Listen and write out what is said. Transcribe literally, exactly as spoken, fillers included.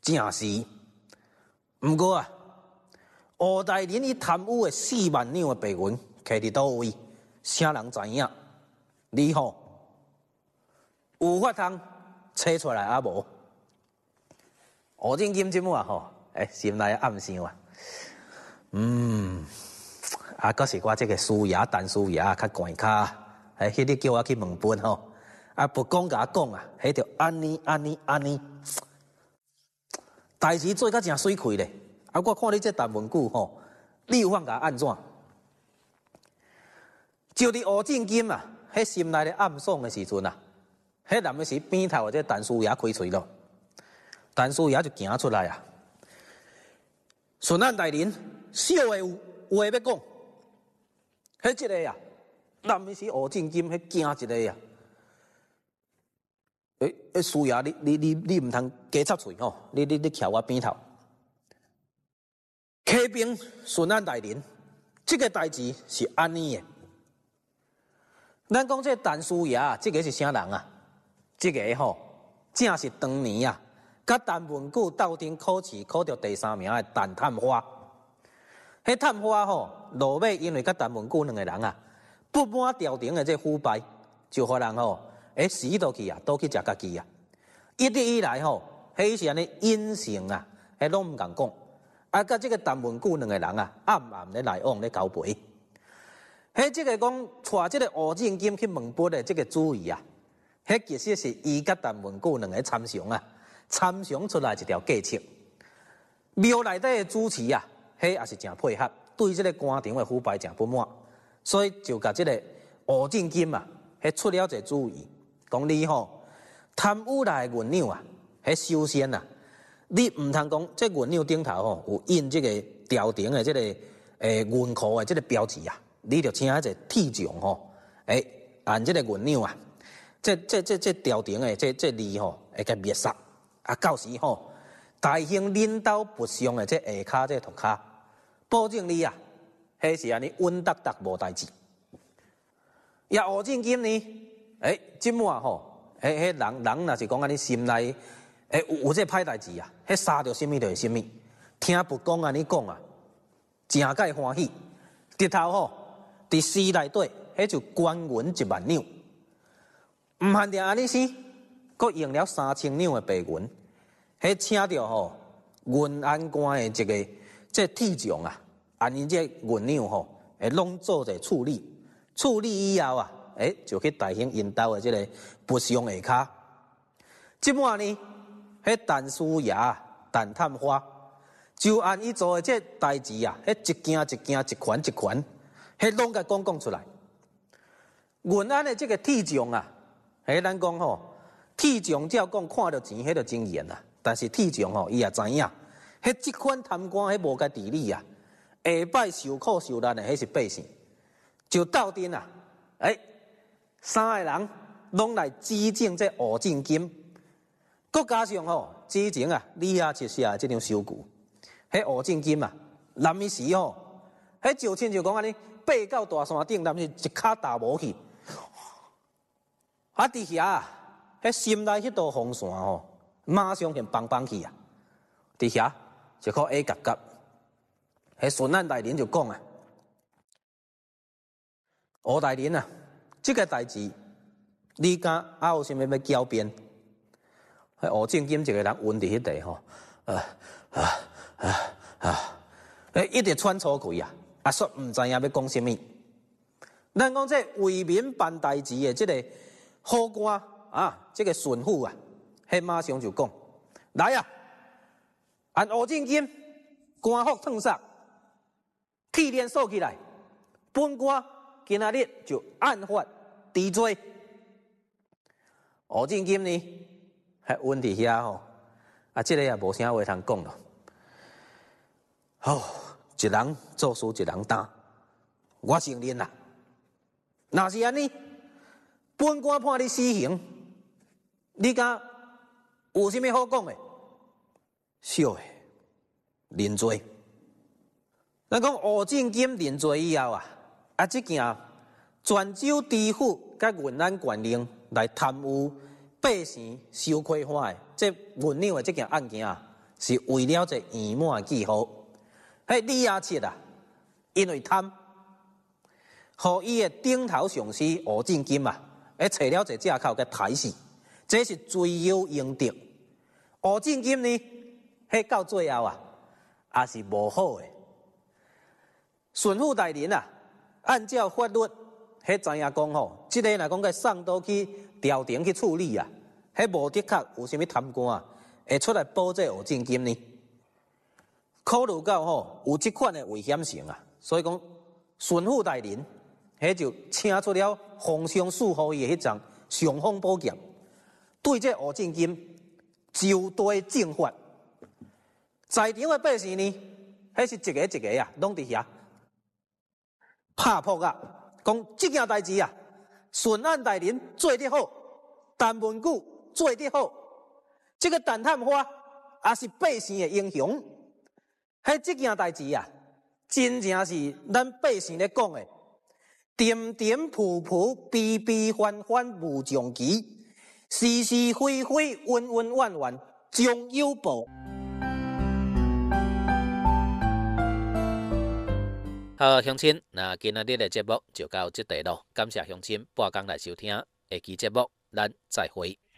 正是。毋过啊，吴大林伊贪污的四万两的白银摕伫倒位，啥人知影？你吼有法通找出来啊无？吴正金即幕啊吼，诶、欸，心内暗想啊，嗯，啊，阁是我这个师爷、陈师爷较悬卡，诶，迄日叫我去问本吼，啊，不讲甲我讲啊，迄着安尼安尼安尼，代志做甲真水亏咧。啊，我看你这谈文句吼，你有法甲安怎？就伫吴正金啊，迄心内咧暗爽的时阵啊，迄男的是边头或者陈师爷开喙咯，陈师爷就行出来啊。顺安大人，少的有话要讲，迄一个啊，男的是吴正金，迄惊一个啊。诶、欸，诶，师爷，你你你你毋通加插喙吼，你你你徛我边头。启禀顺安大人，这个代志是安尼的。咱讲这陈师爷，这个是啥人啊？这个吼，正是当年啊，甲陈文久斗阵考试考到第三名的陈探花。迄探花吼，落尾因为甲陈文久两个人啊，不满朝廷的这腐败，就互人吼，诶死倒去啊，倒去食家己啊。一直以来吼，迄是安尼隐性啊，迄拢毋敢讲。啊，甲这个陈文久两个人啊，暗暗咧来往咧交陪。迄这个讲带这个吴正金去问卜的这个主意啊，迄其实是伊甲陈文久两个参详啊，参详出来一条计策。庙内底的主持啊，迄也是真配合，对这个官场的腐败真不满，所以就甲这个吴正金啊，迄出了一个主意，讲你吼贪污来的银两啊，迄首先啊。你唔通讲，这银两顶头吼有印这个朝廷的这个诶银库的这个标志啊，你就请一个铁匠吼，诶按这个银两啊，这这这这朝廷的这这字吼会甲灭杀，啊到时吼大兴领导不祥的这下骹这涂骹，保证你啊，迄是安尼稳当当无代志。也吴正金呢，诶即满吼，迄迄人人若是讲安尼心内。诶，有有这歹代志啊！迄杀着什么就是什么，听不讲安尼讲啊，真介欢喜。日头吼，伫市内底，迄就官银一万两，毋限定安尼死，佫用了三千两的白银，迄请着吼银安关的一个这铁匠啊，按因这银两吼，会拢做者处理，处理以后啊，诶，就去大兴引导的这个不祥下骹。即满呢？迄陈师爷、陈探花，就按伊做的这代志啊，迄一件一件、一款一款，迄拢甲讲讲出来。银安的这个铁匠啊，迄咱讲吼，铁匠照讲看到钱，迄就真严啊。但是铁匠吼，伊也知影，迄即款贪官迄无该治理啊，下摆受苦受难的迄是百姓，就斗阵啊，诶，三个人拢来指证这吴正金。佮加上吼，之前啊，李亚七下这张收据，迄吴正金啊，南伊时吼，迄就亲就讲安尼，爬到大山顶，南是一骹踏无去，啊，伫遐啊，迄心内迄道风扇吼，马上就放放去啊，伫遐就靠 A 夹夹，迄顺安大人就讲啊，吴大人啊，这个代志，你敢还有啥物要狡辩？迄吴正金一个人晕伫迄地吼，啊啊啊啊！诶，一直喘粗气啊，啊，煞毋知影要讲啥物。咱讲这为民办代志的这个好官啊，这个巡抚啊，迄马上就讲，来啊，按吴正金官复烫杀，铁链锁起来，本官今仔日就按法治罪。吴正金呢？还稳伫遐吼，啊，这个也无啥话通讲咯。好，一人做事一人担，我承认啦。若是安尼，本官判你死刑，你敢有啥物好讲的？少的，认罪。咱讲吴正金认罪以后啊，啊，这件泉州知府甲云南县令来贪污。百姓收亏花的这银两的这件案件啊， 是为了这圆满记号。迄李亚七啊，因为贪，互伊的顶头上司吴振金啊，诶找了一借口给抬死，这是罪有应得。吴振金呢，迄到最后啊，也是无好诶。顺府大人啊，按照法律，迄知影讲吼，即、这个若讲该送到去调停去处理啊，迄无的确有啥物贪官啊，会出来保这吴振金呢？考虑到吼有即款的危险性啊，所以讲顺府大人，迄就请出了皇上赐予伊的迄张尚方宝剑，对这吴振金就地正法。在场的百姓呢，迄是一个一个啊，拢伫遐拍扑啊，讲即件代志啊，顺安大人做得好，陈文举做得好，这个陈探花也是百姓的英雄。迄即件代志啊，真正是咱百姓咧讲的，点点噗噗，悲悲欢欢无将期，是是非非，恩恩怨怨终有报。 好，乡亲，那今仔日的节目就到这地咯，感谢乡亲半工来收听下期节目，咱再会。